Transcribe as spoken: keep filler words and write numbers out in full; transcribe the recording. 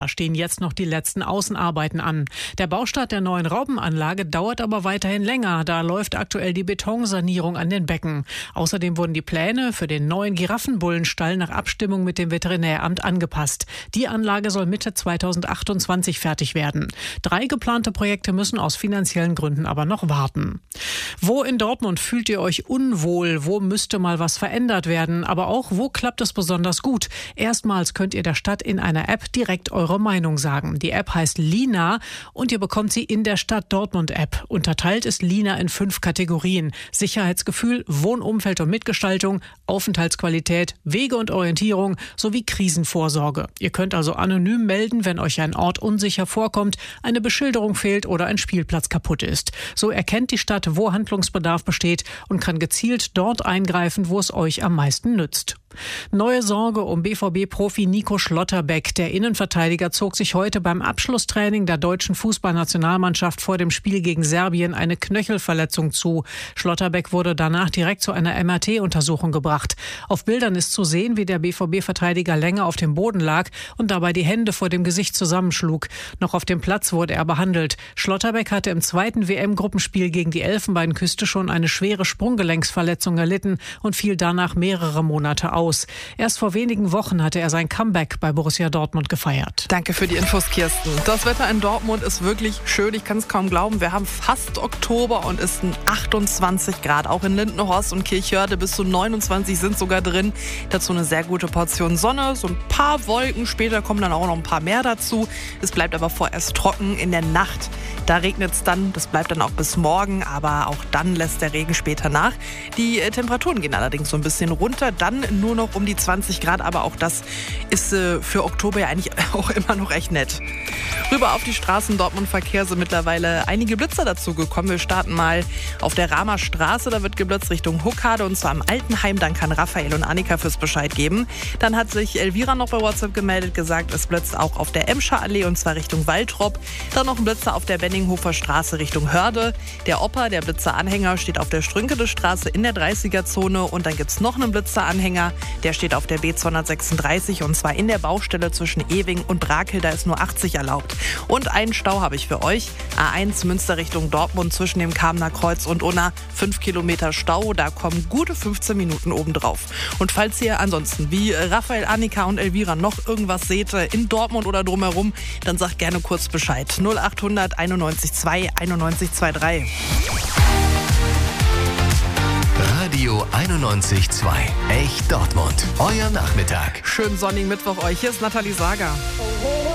Da stehen jetzt noch die letzten Außenarbeiten an. Der Baustart der neuen Raupenanlage dauert aber weiterhin länger. Da läuft aktuell die Betonsanierung an den Becken. Außerdem wurden die Pläne für den neuen Giraffenbullenstall nach Abstimmung mit dem Veterinäramt angepasst. Die Anlage soll Mitte zweitausendachtundzwanzig fertig werden. Drei geplante Projekte müssen aus finanziellen Gründen aber noch warten. Wo in Dortmund fühlt ihr euch unwohl? Wo müsste mal was verändert werden? Aber auch, wo klappt es besonders gut? Erstmals könnt ihr der Stadt in einer App direkt eure Meinung sagen. Die App heißt Lina und ihr bekommt sie in der Stadt Dortmund App. Unterteilt ist Lina in fünf Kategorien: Sicherheitsgefühl, Wohnumfeld und Mitgestaltung, Aufenthaltsqualität, Wege und Orientierung sowie Krisenvorsorge. Ihr könnt also anonym melden, wenn euch ein Ort unsicher vorkommt, eine Beschilderung fehlt oder ein Spielplatz kaputt ist. So erkennt die Stadt, wo Handlungsbedarf besteht und kann gezielt dort eingreifen, wo es euch am meisten nützt. Neue Sorge um B V B-Profi Nico Schlotterbeck. Der Innenverteidiger zog sich heute beim Abschlusstraining der deutschen Fußballnationalmannschaft vor dem Spiel gegen Serbien eine Knöchelverletzung zu. Schlotterbeck wurde danach direkt zu einer M R T-Untersuchung gebracht. Auf Bildern ist zu sehen, wie der B V B-Verteidiger länger auf dem Boden lag und dabei die Hände vor dem Gesicht zusammenschlug. Noch auf dem Platz wurde er behandelt. Schlotterbeck hatte im zweiten W M-Gruppenspiel gegen die Elfenbeinküste schon eine schwere Sprunggelenksverletzung erlitten und fiel danach mehrere Monate aus. Aus. Erst vor wenigen Wochen hatte er sein Comeback bei Borussia Dortmund gefeiert. Danke für die Infos, Kirsten. Das Wetter in Dortmund ist wirklich schön. Ich kann es kaum glauben. Wir haben fast Oktober und es sind achtundzwanzig Grad. Auch in Lindenhorst und Kirchhörde bis zu neunundzwanzig sind sogar drin. Dazu eine sehr gute Portion Sonne, so ein paar Wolken. Später kommen dann auch noch ein paar mehr dazu. Es bleibt aber vorerst trocken. In der Nacht, da regnet es dann. Das bleibt dann auch bis morgen. Aber auch dann lässt der Regen später nach. Die Temperaturen gehen allerdings so ein bisschen runter. Dann nur noch um die zwanzig Grad, aber auch das ist äh, für Oktober ja eigentlich auch immer noch echt nett. Rüber auf die Straßen Dortmund-Verkehr sind mittlerweile einige Blitzer dazu gekommen. Wir starten mal auf der Rahmer Straße, da wird geblitzt Richtung Huckade und zwar am Altenheim. Dann kann Raphael und Annika fürs Bescheid geben. Dann hat sich Elvira noch bei WhatsApp gemeldet, gesagt, es blitzt auch auf der Emscher Allee und zwar Richtung Waltrop. Dann noch ein Blitzer auf der Benninghofer Straße Richtung Hörde. Der Opa, der Blitzeranhänger, steht auf der Strünkede Straße in der dreißiger-Zone und dann gibt es noch einen Blitzeranhänger. Der steht auf der B zweihundertsechsunddreißig und zwar in der Baustelle zwischen Ewing und Brakel. Da ist nur achtzig erlaubt. Und einen Stau habe ich für euch. A eins Münster Richtung Dortmund zwischen dem Kamener Kreuz und Unna. fünf Kilometer Stau. Da kommen gute fünfzehn Minuten obendrauf. Und falls ihr ansonsten wie Raphael, Annika und Elvira noch irgendwas seht in Dortmund oder drumherum, dann sagt gerne kurz Bescheid. null achthundert einundneunzig zwei einundneunzig drei. Radio einundneunzig Komma zwei. Echt Dortmund. Euer Nachmittag. Schönen sonnigen Mittwoch euch. Hier ist Nathalie Sager.